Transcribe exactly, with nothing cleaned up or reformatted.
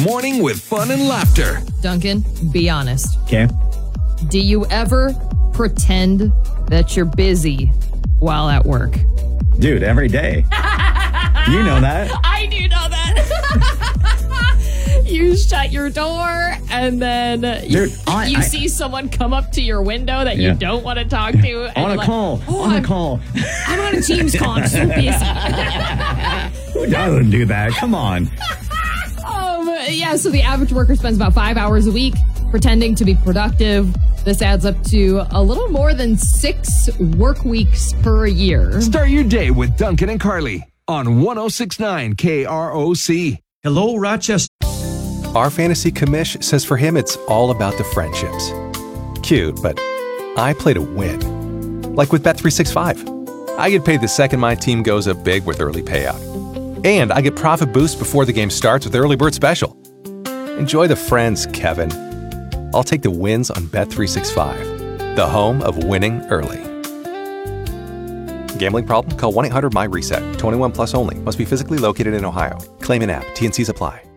Morning with fun and laughter. Duncan, be honest. Okay. Do you ever pretend that you're busy while at work? Dude, every day. You know that. I do know that. You shut your door and then you, Dude, I, you I, see someone come up to your window that Yeah. you don't want to talk to. And on you're a like, call. Oh, on I'm, a call. I'm on a Teams call. I'm so busy. Who doesn't do that? Come on. Um, yeah, so the average worker spends about five hours a week pretending to be productive. This adds up to a little more than six work weeks per year. Start your day with Duncan and Carly on one oh six point nine K R O C. Hello, Rochester. Our fantasy commish says for him it's all about the friendships. Cute, but I play to win. Like with Bet three sixty-five. I get paid the second my team goes up big with early payout. And I get profit boost before the game starts with Early Bird Special. Enjoy the friends, Kevin. I'll take the wins on Bet three sixty-five, the home of winning early. Gambling problem? Call one eight hundred M Y RESET. twenty-one plus only. Must be physically located in Ohio. Claim in app. T N Cs apply.